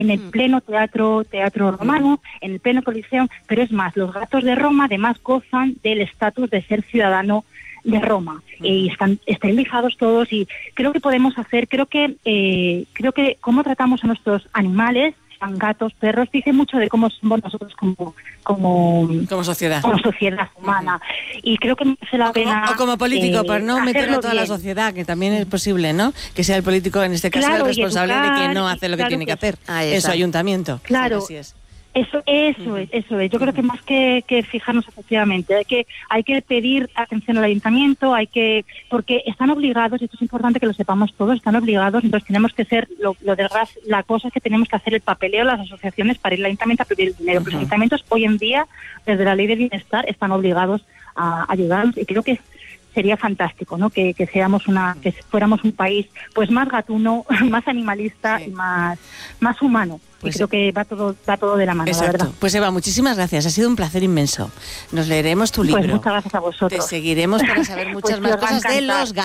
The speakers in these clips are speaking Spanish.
en el pleno teatro romano, en el pleno Coliseo, pero es más, los gatos de Roma además gozan del estatus de ser ciudadano de Roma, y están esterilizados todos, y creo que podemos hacer, creo que cómo tratamos a nuestros animales, sean gatos, perros, dice mucho de cómo somos nosotros como sociedad humana, y creo que merece la pena o como político, para no meter a toda la sociedad, que también es posible, ¿no? Que sea el político en este caso el responsable de que no hace lo que tiene que hacer en su ayuntamiento. Claro. Sí, así es. Eso es. Yo creo que más que fijarnos efectivamente, hay que pedir atención al ayuntamiento, porque están obligados, y esto es importante que lo sepamos todos, están obligados, entonces tenemos que ser, la cosa es que tenemos que hacer el papeleo, las asociaciones, para ir al ayuntamiento a pedir el dinero. Los ayuntamientos hoy en día, desde la ley de bienestar, están obligados a ayudarnos, y creo que sería fantástico, ¿no? Que fuéramos un país pues más gatuno, más animalista, y más humano. Pues creo que va todo de la mano, exacto. La verdad. Pues Eva, muchísimas gracias. Ha sido un placer inmenso. Nos leeremos tu libro. Pues muchas gracias a vosotros. Te seguiremos para saber muchas más cosas de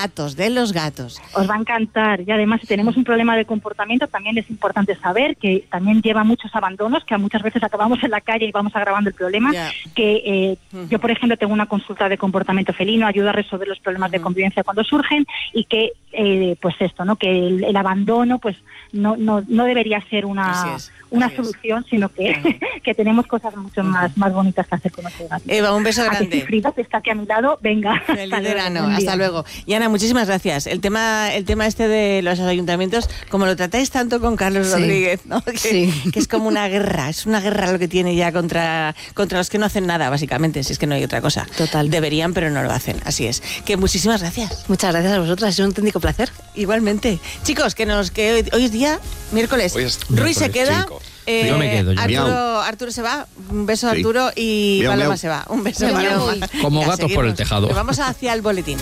los gatos. Os va a encantar. Y además, si tenemos un problema de comportamiento, también es importante saber que también lleva muchos abandonos, que muchas veces acabamos en la calle y vamos agravando el problema. Que yo, por ejemplo, tengo una consulta de comportamiento felino, ayuda a resolver los problemas de convivencia cuando surgen, y que, pues esto, ¿no? Que el abandono, pues no debería ser una solución, sino que tenemos cosas mucho más bonitas que hacer con nuestros gatos. Eva, un beso grande. Frida, que está aquí a mi lado, venga. Feliz verano, hasta luego. Y Ana, muchísimas gracias. El tema este de los ayuntamientos, como lo tratáis tanto con Carlos Rodríguez, ¿no? Que es como una guerra, lo que tiene ya contra los que no hacen nada, básicamente, si es que no hay otra cosa. Total. Deberían, pero no lo hacen, así es. Que muchísimas gracias. Muchas gracias a vosotras, es un auténtico placer. Igualmente. Chicos, que hoy es día miércoles. Ruiz se queda. Yo me quedo. Arturo se va, un beso a Arturo, y Paloma se va, un beso a Paloma. Como gatos por el tejado. Vamos hacia el boletín.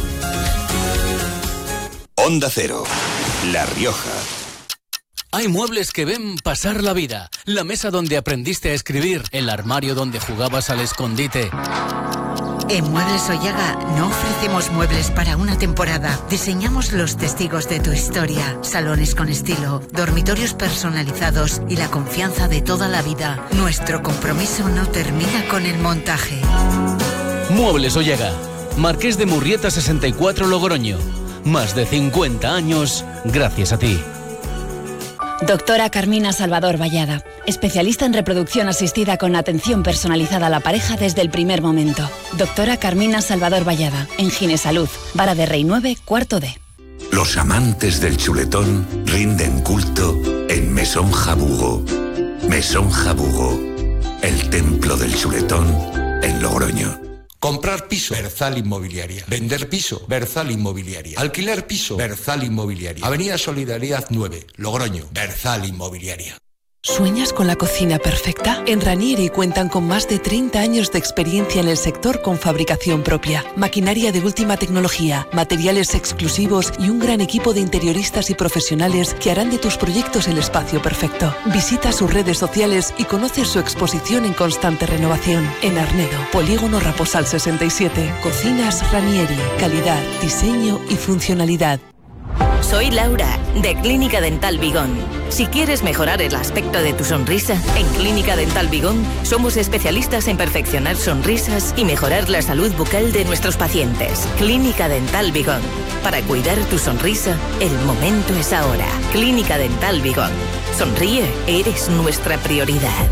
Onda Cero, La Rioja. Hay muebles que ven pasar la vida. La mesa donde aprendiste a escribir, el armario donde jugabas al escondite. En Muebles Ollaga no ofrecemos muebles para una temporada. Diseñamos los testigos de tu historia. Salones con estilo, dormitorios personalizados y la confianza de toda la vida. Nuestro compromiso no termina con el montaje. Muebles Ollaga. Marqués de Murrieta 64, Logroño. Más de 50 años gracias a ti. Doctora Carmina Salvador Vallada, especialista en reproducción asistida con atención personalizada a la pareja desde el primer momento. Doctora Carmina Salvador Vallada, en Ginesalud, Vara de Rey 9, cuarto D. Los amantes del chuletón rinden culto en Mesón Jabugo. Mesón Jabugo, el templo del chuletón en Logroño. Comprar piso, Berzal Inmobiliaria. Vender piso, Berzal Inmobiliaria. Alquiler piso, Berzal Inmobiliaria. Avenida Solidaridad 9, Logroño, Berzal Inmobiliaria. ¿Sueñas con la cocina perfecta? En Ranieri cuentan con más de 30 años de experiencia en el sector con fabricación propia, maquinaria de última tecnología, materiales exclusivos y un gran equipo de interioristas y profesionales que harán de tus proyectos el espacio perfecto. Visita sus redes sociales y conoce su exposición en constante renovación. En Arnedo, Polígono Raposal 67. Cocinas Ranieri. Calidad, diseño y funcionalidad. Soy Laura, de Clínica Dental Vigón. Si quieres mejorar el aspecto de tu sonrisa, en Clínica Dental Vigón somos especialistas en perfeccionar sonrisas y mejorar la salud bucal de nuestros pacientes. Clínica Dental Vigón. Para cuidar tu sonrisa, el momento es ahora. Clínica Dental Vigón. Sonríe, eres nuestra prioridad.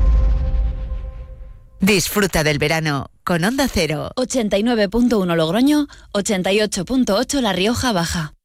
Disfruta del verano con Onda Cero. 89.1 Logroño, 88.8 La Rioja Baja.